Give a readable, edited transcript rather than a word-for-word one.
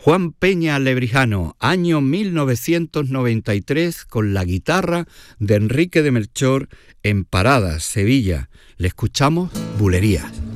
Juan Peña Lebrijano, año 1993, con la guitarra de Enrique de Melchor en Paradas, Sevilla. Le escuchamos Bulerías.